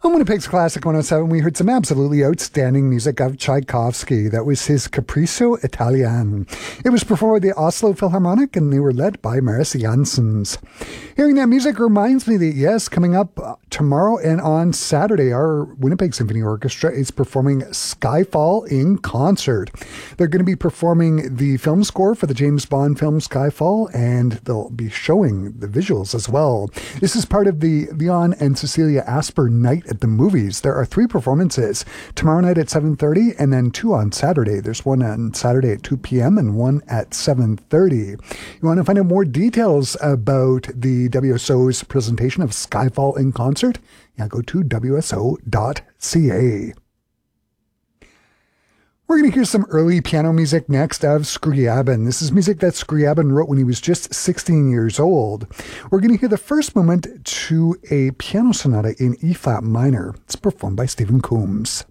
On Winnipeg's Classic 107, we heard some absolutely outstanding music of Tchaikovsky. That was his Capriccio Italian. It was performed by the Oslo Philharmonic, and they were led by Maris Janssens. Hearing that music reminds me that, yes, coming up tomorrow and on Saturday, our Winnipeg Symphony Orchestra is performing Skyfall in concert. They're going to be performing the film score for the James Bond film Skyfall, and they'll be showing the visuals as well. This is part of the Leon and Cecilia Asper Night at the Movies. There are 3 performances, tomorrow night at 7:30 and then 2 on Saturday. There's one on Saturday at 2 p.m. and one at 7:30. You want to find out more details about the WSO's presentation of Skyfall in concert? Yeah, go to wso.ca. We're going to hear some early piano music next of Scriabin. This is music that Scriabin wrote when he was just 16 years old. We're going to hear the first movement to a piano sonata in E-flat minor. It's performed by Stephen Coombs.